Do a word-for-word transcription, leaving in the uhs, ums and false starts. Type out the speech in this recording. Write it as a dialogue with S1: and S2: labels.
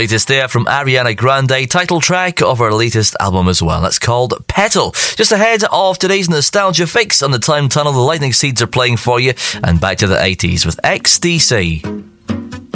S1: latest there from Ariana Grande, title track of her latest album as well. It's called Petal. Just ahead of today's Nostalgia Fix on the Time Tunnel, the Lightning Seeds are playing for you, and back to the eighties with X D C.